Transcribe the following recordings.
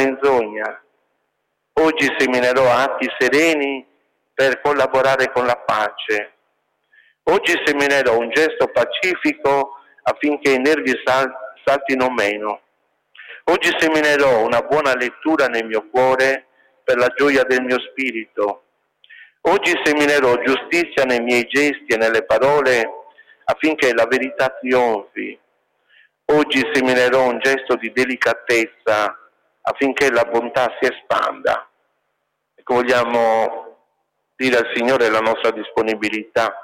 menzogna. Oggi seminerò atti sereni per collaborare con la pace. Oggi seminerò un gesto pacifico affinché i nervi saltino meno. Oggi seminerò una buona lettura nel mio cuore per la gioia del mio spirito. Oggi seminerò giustizia nei miei gesti e nelle parole affinché la verità trionfi. Oggi seminerò un gesto di delicatezza affinché la bontà si espanda. Ecco, vogliamo dire al Signore la nostra disponibilità,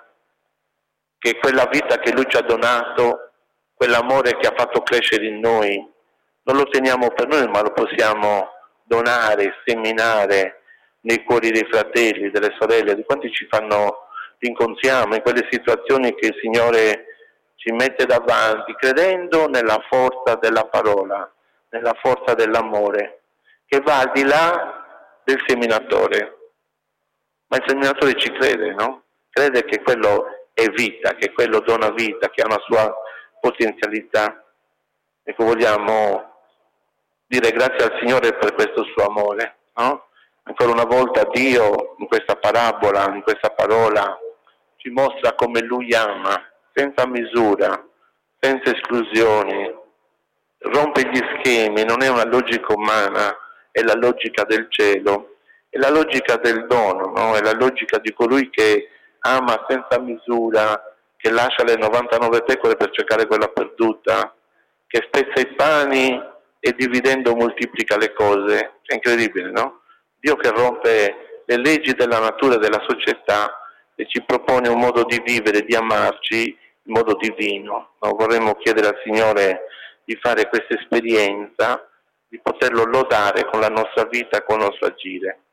che quella vita che Lui ci ha donato, quell'amore che ha fatto crescere in noi, non lo teniamo per noi, ma lo possiamo donare, seminare nei cuori dei fratelli, delle sorelle, di quanti ci rincontriamo in quelle situazioni che il Signore ci mette davanti, credendo nella forza della parola, nella forza dell'amore, che va al di là del seminatore. Ma il seminatore ci crede, no? Crede che quello è vita, che quello dona vita, che ha una sua potenzialità. Ecco, vogliamo dire grazie al Signore per questo suo amore, no? Ancora una volta Dio in questa parabola, in questa parola, ci mostra come Lui ama, senza misura, senza esclusioni, rompe gli schemi, non è una logica umana, è la logica del cielo, è la logica del dono, no? È la logica di colui che ama senza misura, che lascia le 99 pecore per cercare quella perduta, che spezza i pani e dividendo moltiplica le cose. È incredibile, no? Dio che rompe le leggi della natura e della società e ci propone un modo di vivere, di amarci in modo divino. No? Vorremmo chiedere al Signore di fare questa esperienza, di poterlo lodare con la nostra vita, con il nostro agire.